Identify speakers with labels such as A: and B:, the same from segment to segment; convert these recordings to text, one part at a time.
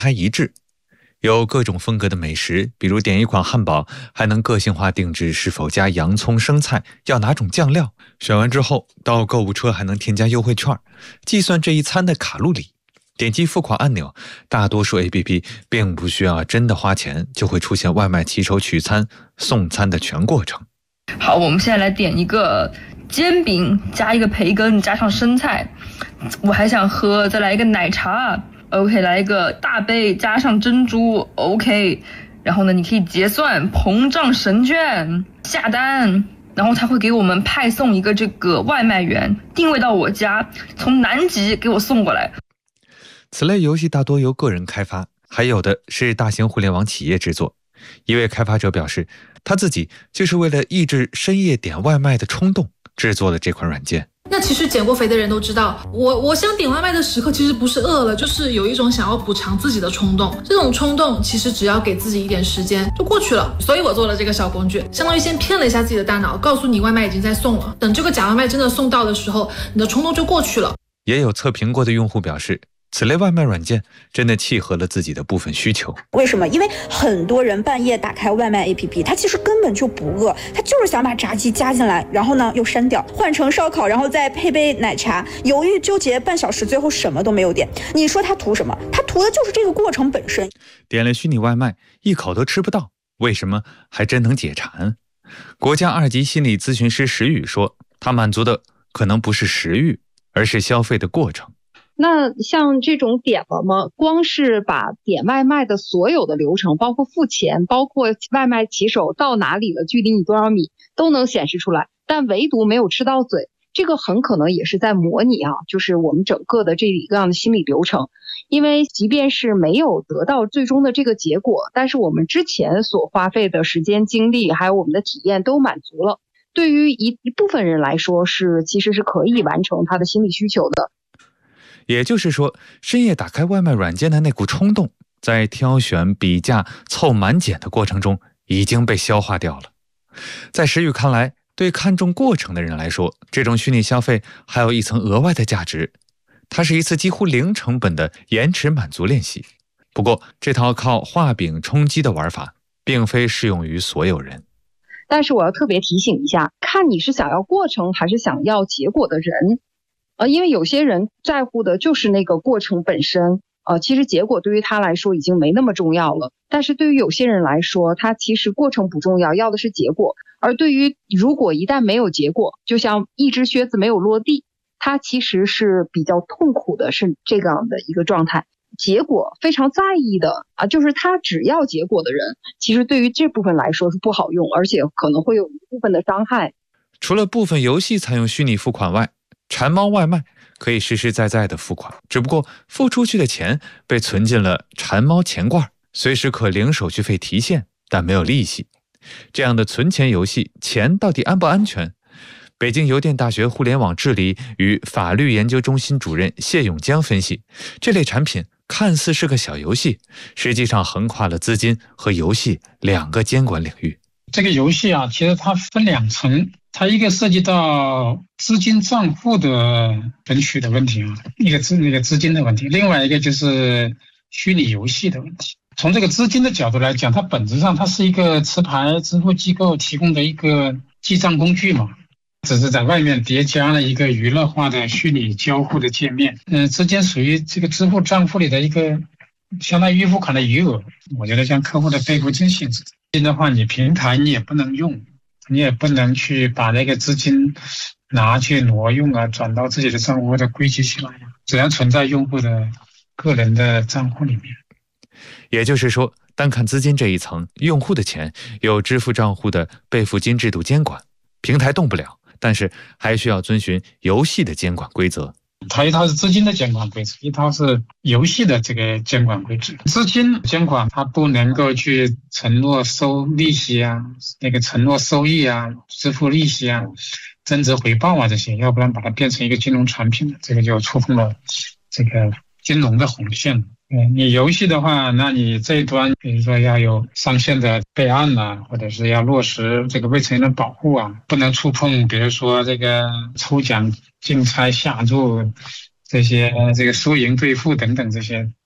A: 还一致。有各种风格的美食，比如点一款汉堡，还能个性化定制是否加洋葱、生菜，要哪种酱料。选完之后，到购物车还能添加优惠券，计算这一餐的卡路里。点击付款按钮，大多数 APP 并不需要真的花钱，就会出现外卖骑手取餐、送餐的全过程。
B: 好，我们现在来点一个煎饼，加一个培根，加上生菜。我还想喝，再来一个奶茶。OK， 来一个大杯加上珍珠 OK， 然后呢你可以结算膨胀神券下单，然后他会给我们派送一个这个外卖员定位到我家，从南极给我送过来。
A: 此类游戏大多由个人开发，还有的是大型互联网企业制作。一位开发者表示，他自己就是为了抑制深夜点外卖的冲动制作了这款软件。
C: 那其实减过肥的人都知道，我想点外卖的时刻其实不是饿了，就是有一种想要补偿自己的冲动。这种冲动其实只要给自己一点时间就过去了。所以我做了这个小工具，相当于先骗了一下自己的大脑，告诉你外卖已经在送了。等这个假外卖真的送到的时候，你的冲动就过去了。
A: 也有测评过的用户表示，此类外卖软件真的契合了自己的部分需求。
D: 为什么？因为很多人半夜打开外卖 APP， 他其实根本就不饿，他就是想把炸鸡加进来，然后呢又删掉，换成烧烤，然后再配杯奶茶，犹豫纠结半小时，最后什么都没有点。你说他图什么？他图的就是这个过程本身。
A: 点了虚拟外卖，一口都吃不到，为什么还真能解馋？国家2级心理咨询师石宇说，他满足的可能不是食欲，而是消费的过程。
E: 那像这种点了吗？光是把点外卖的所有的流程，包括付钱，包括外卖骑手到哪里了，距离你多少米，都能显示出来，但唯独没有吃到嘴。这个很可能也是在模拟就是我们整个的这一个样的心理流程。因为即便是没有得到最终的这个结果，但是我们之前所花费的时间、精力，还有我们的体验都满足了。对于一部分人来说，其实是可以完成他的心理需求的。
A: 也就是说，深夜打开外卖软件的那股冲动，在挑选、比价、凑满减的过程中已经被消化掉了。在石宇看来，对看重过程的人来说，这种虚拟消费还有一层额外的价值，它是一次几乎零成本的延迟满足练习。不过，这套靠画饼充饥的玩法，并非适用于所有人。
E: 但是我要特别提醒一下，看你是想要过程还是想要结果的人。因为有些人在乎的就是那个过程本身，其实结果对于他来说已经没那么重要了。但是对于有些人来说，他其实过程不重要，要的是结果。而对于如果一旦没有结果，就像一只靴子没有落地，他其实是比较痛苦的，是这样的一个状态。结果非常在意的就是他只要结果的人，其实对于这部分来说是不好用，而且可能会有一部分的伤害。
A: 除了部分游戏采用虚拟付款外，馋猫外卖可以实实在在的付款，只不过付出去的钱被存进了馋猫钱罐，随时可零手续费提现，但没有利息。这样的存钱游戏，钱到底安不安全？北京邮电大学互联网治理与法律研究中心主任谢永江分析，这类产品看似是个小游戏，实际上横跨了资金和游戏两个监管领域。
F: 这个游戏其实它分两层，它一个涉及到资金账户的存取的问题一个资金的问题，另外一个就是虚拟游戏的问题。从这个资金的角度来讲，它本质上它是一个持牌支付机构提供的一个记账工具嘛，只是在外面叠加了一个娱乐化的虚拟交互的界面。资金属于这个支付账户里的一个相当于预付款的余额，我觉得像客户的备付金性质。的话，你平台你也不能用，你也不能去把那个资金拿去挪用转到自己的账户或者归集起来，只要存在用户的个人的账户里面。
A: 也就是说，单看资金这一层，用户的钱有支付账户的备付金制度监管，平台动不了，但是还需要遵循游戏的监管规则。
F: 它一套是资金的监管规则，一套是游戏的这个监管规则。资金监管它不能够去承诺收利息承诺收益支付利息增值回报这些，要不然把它变成一个金融产品，这个就触碰了这个金融的红线。你游戏的话，那你这一端比如说要有上线的备案或者是要落实这个未成年人保护不能触碰比如说这个抽奖竞猜下注这些这个输赢兑付等等这些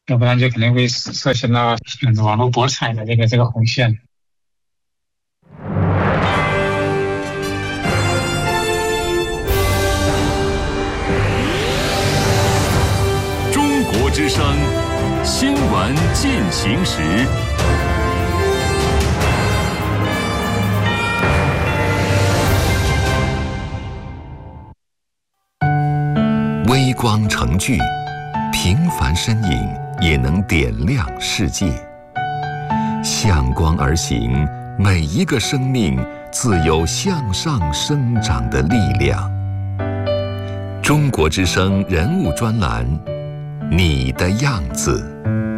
F: 要不然就可能会涉嫌到网络博彩的这个红线。
G: 中国之声新闻进行时。微光成炬，平凡身影也能点亮世界。向光而行，每一个生命自有向上生长的力量。中国之声人物专栏，你的样子。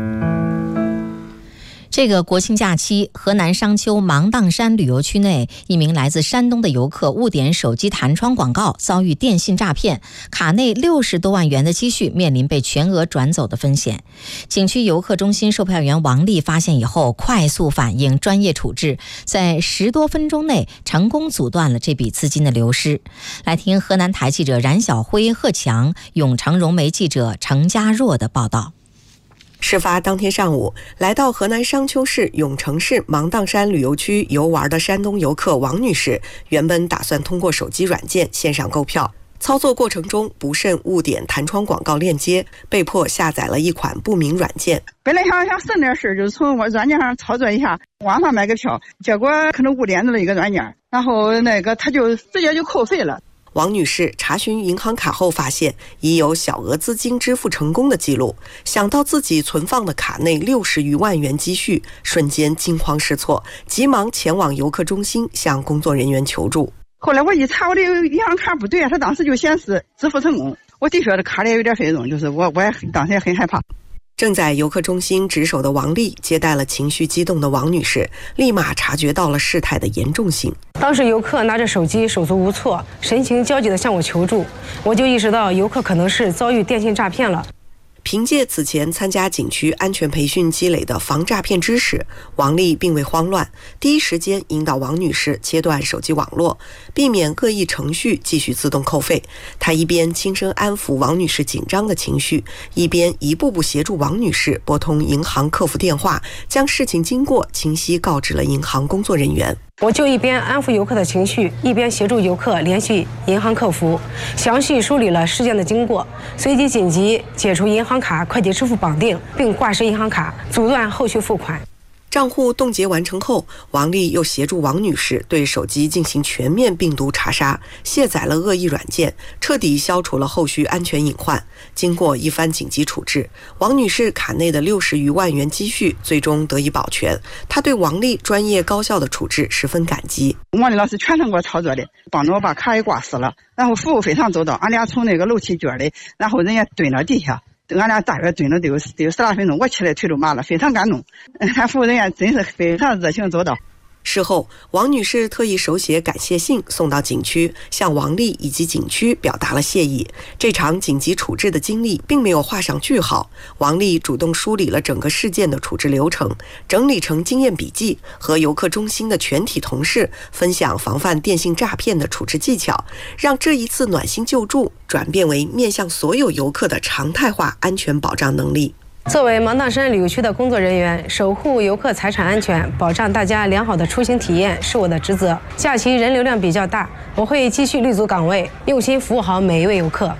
H: 这个国庆假期，河南商丘芒砀山旅游区内，一名来自山东的游客误点手机弹窗广告，遭遇电信诈骗，卡内60多万元的积蓄面临被全额转走的风险。景区游客中心售票员王丽发现以后，快速反应，专业处置，在10多分钟内成功阻断了这笔资金的流失。来听河南台记者冉晓辉、贺强、永城融媒记者程家若的报道。
I: 事发当天上午，来到河南商丘市永城市芒砀山旅游区游玩的山东游客王女士，原本打算通过手机软件线上购票，操作过程中不慎误点弹窗广告链接，被迫下载了一款不明软件。
J: 本来想省点事，就是从我软件上操作一下，网上买个票，结果可能误点了一个软件，然后他就直接就扣费了。
I: 王女士查询银行卡后发现已有小额资金支付成功的记录，想到自己存放的卡内60余万元积蓄，瞬间惊慌失措，急忙前往游客中心向工作人员求助。
J: 后来我一查我的银行卡不对，他当时就显示支付成功，我的确的卡里有点费用，就是我也当时也很害怕。
I: 正在游客中心值守的王丽接待了情绪激动的王女士，立马察觉到了事态的严重性。
K: 当时游客拿着手机手足无措，神情焦急地向我求助，我就意识到游客可能是遭遇电信诈骗了。
I: 凭借此前参加景区安全培训积累的防诈骗知识，王丽并未慌乱，第一时间引导王女士切断手机网络，避免恶意程序继续自动扣费。她一边轻声安抚王女士紧张的情绪，一边一步步协助王女士拨通银行客服电话，将事情经过清晰告知了银行工作人员。
K: 我就一边安抚游客的情绪，一边协助游客联系银行客服，详细梳理了事件的经过，随即紧急解除银行卡快捷支付绑定，并挂失银行卡，阻断后续付款。
I: 账户冻结完成后，王丽又协助王女士对手机进行全面病毒查杀，卸载了恶意软件，彻底消除了后续安全隐患。经过一番紧急处置，王女士卡内的60余万元积蓄最终得以保全。她对王丽专业高效的处置十分感激。
J: 王丽老师全程给我操作的，帮着我把卡也挂失了，然后服务非常周到。俺俩从那个楼梯间里，然后人家蹲到地下，俺俩大约蹲了得有10来分钟，我起来腿都麻了，非常感动。他服务人员真是非常热情周到。
I: 事后，王女士特意手写感谢信送到景区，向王丽以及景区表达了谢意。这场紧急处置的经历并没有画上句号，王丽主动梳理了整个事件的处置流程，整理成经验笔记，和游客中心的全体同事分享防范电信诈骗的处置技巧，让这一次暖心救助转变为面向所有游客的常态化安全保障能力。
K: 作为芒砀山旅游区的工作人员，守护游客财产安全，保障大家良好的出行体验是我的职责。假期人流量比较大，我会继续立足岗位，用心服务好每一位游客。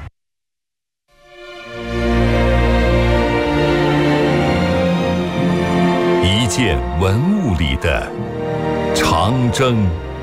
G: 一件文物里的长征。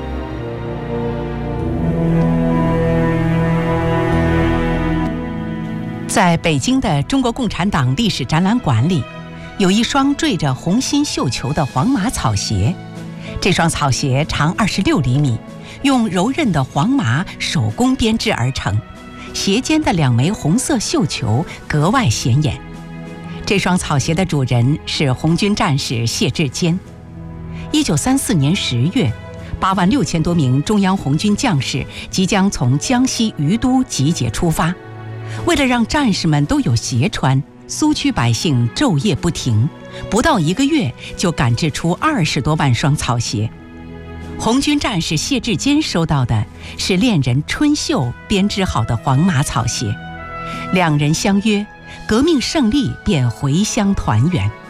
L: 在北京的中国共产党历史展览馆里，有一双缀着红心绣球的黄麻草鞋。这双草鞋长26厘米，用柔韧的黄麻手工编织而成，鞋尖的2枚红色绣球格外显眼。这双草鞋的主人是红军战士谢志坚。1934年10月，8万6千多名中央红军将士即将从江西于都集结出发。为了让战士们都有鞋穿，苏区百姓昼夜不停，不到1个月就赶制出20多万双草鞋。红军战士谢志坚收到的是恋人春秀编织好的黄麻草鞋，2人相约革命胜利便回乡团圆。